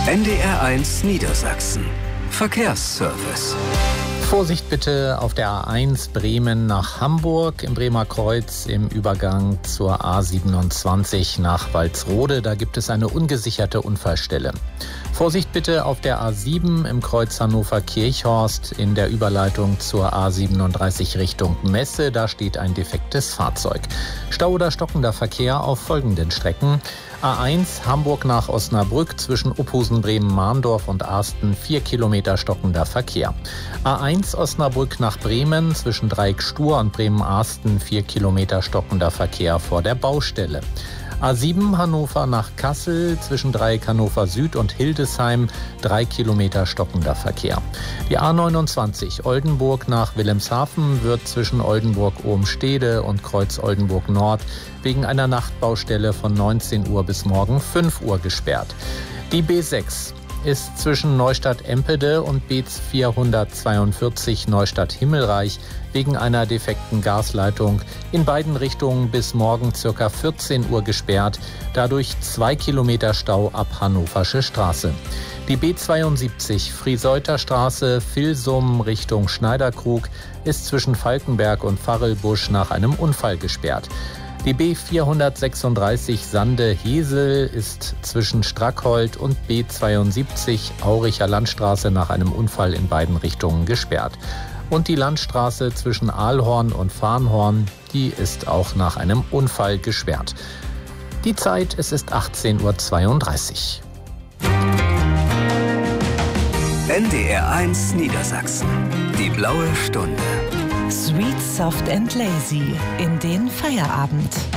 NDR1 Niedersachsen. Verkehrsservice. Vorsicht bitte auf der A1 Bremen nach Hamburg, im Bremer Kreuz im Übergang zur A27 nach Walsrode. Da gibt es eine ungesicherte Unfallstelle. Vorsicht bitte auf der A7 im Kreuz Hannover-Kirchhorst in der Überleitung zur A37 Richtung Messe. Da steht ein defektes Fahrzeug. Stau oder stockender Verkehr auf folgenden Strecken. A1 Hamburg nach Osnabrück zwischen Uphusen, Bremen-Mahndorf und Arsten 4 Kilometer stockender Verkehr. A1 Osnabrück nach Bremen zwischen Dreieck-Stur und Bremen-Arsten 4 Kilometer stockender Verkehr vor der Baustelle. A7 Hannover nach Kassel zwischen Dreieck Hannover Süd und Hildesheim 3 Kilometer stockender Verkehr. Die A29 Oldenburg nach Wilhelmshaven wird zwischen Oldenburg-Ohm-Stede und Kreuz Oldenburg Nord wegen einer Nachtbaustelle von 19 Uhr bis morgen 5 Uhr gesperrt. Die B6 ist zwischen Neustadt-Empede und B442 Neustadt-Himmelreich wegen einer defekten Gasleitung in beiden Richtungen bis morgen ca. 14 Uhr gesperrt, dadurch 2 Kilometer Stau ab Hannoversche Straße. Die B72 Frieseuter Straße Vilsum Richtung Schneiderkrug ist zwischen Falkenberg und Varrelbusch nach einem Unfall gesperrt. Die B436 Sande-Hesel ist zwischen Strackholt und B72 Auricher Landstraße nach einem Unfall in beiden Richtungen gesperrt. Und die Landstraße zwischen Ahlhorn und Farnhorn, die ist auch nach einem Unfall gesperrt. Die Zeit, es ist 18:32 Uhr. NDR1 Niedersachsen. Die blaue Stunde. Sweet, soft and lazy in den Feierabend.